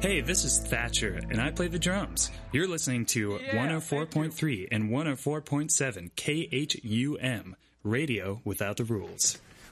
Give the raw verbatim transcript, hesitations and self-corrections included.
Hey, this is Thatcher, and I play the drums. You're listening to Yeah, one oh four point three and one oh four point seven K H U M, Radio Without the Rules.